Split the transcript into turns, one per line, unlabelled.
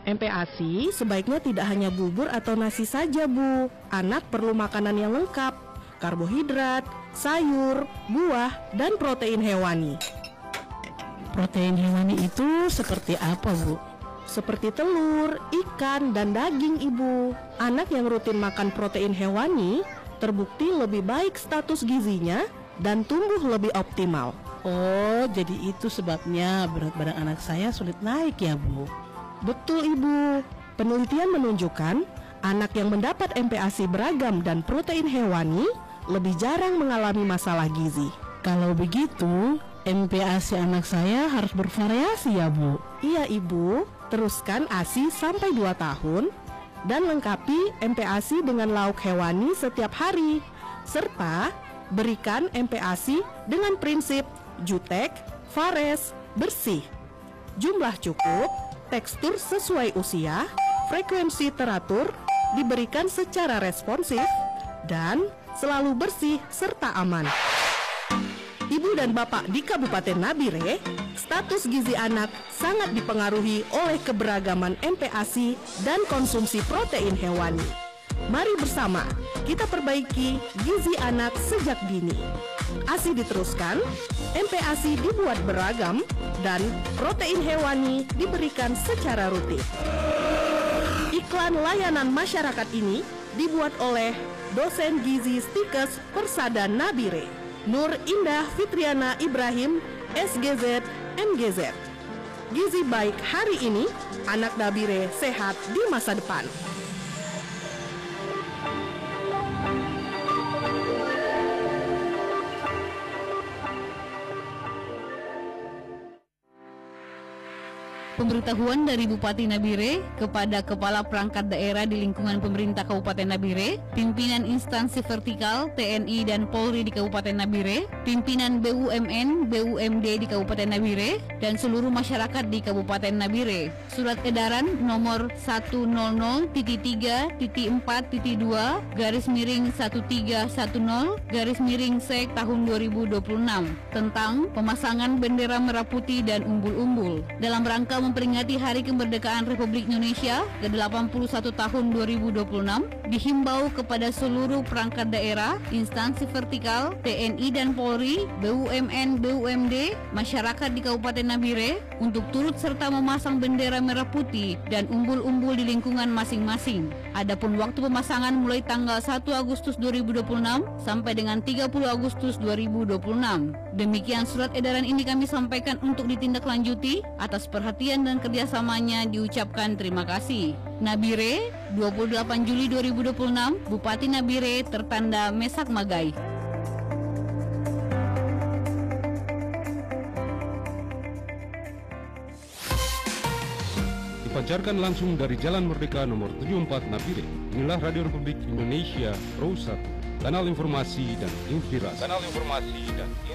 MPASI sebaiknya tidak hanya bubur atau nasi saja, Bu. Anak perlu makanan yang lengkap, karbohidrat, sayur, buah, dan protein hewani.
Protein hewani itu seperti apa, Bu?
Seperti telur, ikan, dan daging, Ibu. Anak yang rutin makan protein hewani terbukti lebih baik status gizinya dan tumbuh lebih optimal.
Oh, jadi itu sebabnya berat badan anak saya sulit naik ya, Bu?
Betul, Ibu. Penelitian menunjukkan anak yang mendapat MPASI beragam dan protein hewani lebih jarang mengalami masalah gizi.
Kalau begitu, MPASI anak saya harus bervariasi ya, Bu?
Iya, Ibu. Teruskan ASI sampai 2 tahun dan lengkapi MPASI dengan lauk hewani setiap hari. Serta berikan MPASI dengan prinsip jutek, vares, bersih. Jumlah cukup, tekstur sesuai usia, frekuensi teratur, diberikan secara responsif, dan selalu bersih serta aman. Ibu dan Bapak di Kabupaten Nabire, status gizi anak sangat dipengaruhi oleh keberagaman MPASI dan konsumsi protein hewani. Mari bersama kita perbaiki gizi anak sejak dini. ASI diteruskan, MPASI dibuat beragam, dan protein hewani diberikan secara rutin. Iklan layanan masyarakat ini dibuat oleh dosen gizi Stikes Persada Nabire, Nur Indah Fitriana Ibrahim, SGZ, MGZ. Gizi baik hari ini, anak Nabire sehat di masa depan.
Pemberitahuan dari Bupati Nabire kepada Kepala Perangkat Daerah di lingkungan pemerintah Kabupaten Nabire, pimpinan instansi vertikal TNI dan Polri di Kabupaten Nabire, pimpinan BUMN, BUMD di Kabupaten Nabire, dan seluruh masyarakat di Kabupaten Nabire. Surat edaran nomor 100.3.4.2/1310/Sek tahun 2026 tentang pemasangan bendera merah putih dan umbul-umbul dalam rangka memperingati Hari Kemerdekaan Republik Indonesia ke-81 tahun 2026, dihimbau kepada seluruh perangkat daerah, instansi vertikal, TNI dan Polri, BUMN, BUMD, masyarakat di Kabupaten Nabire untuk turut serta memasang bendera merah putih dan umbul-umbul di lingkungan masing-masing. Adapun waktu pemasangan mulai tanggal 1 Agustus 2026 sampai dengan 30 Agustus 2026. Demikian surat edaran ini kami sampaikan untuk ditindaklanjuti. Atas perhatian dan kerjasamanya diucapkan terima kasih. Nabire, 28 Juli 2026, Bupati Nabire tertanda Mesak Magai.
Dipancarkan langsung dari Jalan Merdeka nomor 74 Nabire. Inilah Radio Republik Indonesia Pro 1, kanal informasi dan inspirasi.